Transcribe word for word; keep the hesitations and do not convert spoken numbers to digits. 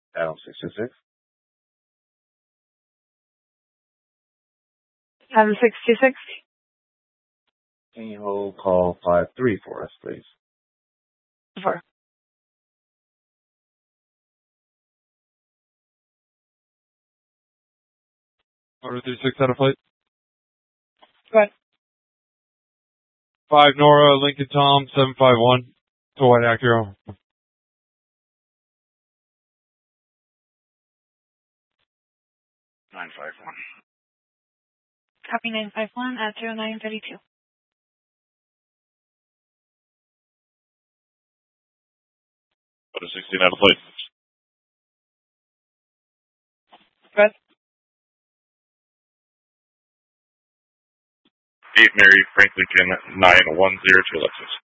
L sixty-six. L sixty-six. Can you hold call five three for us, please? Four. Order three six out of flight. Go ahead. Five Nora, Lincoln Tom, seven five one to White Acura. Nine five one. Copy nine five one at zero nine thirty two. Order sixteen out of flight. Go ahead. Eight Mary Frank Lincoln nine one zero two Lexus.